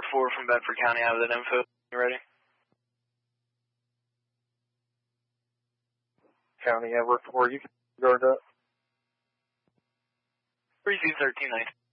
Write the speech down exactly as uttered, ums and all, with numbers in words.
four from Bedford County, I have that info. You ready? County, Edward four, you can guard up. three two thirteen nineteen.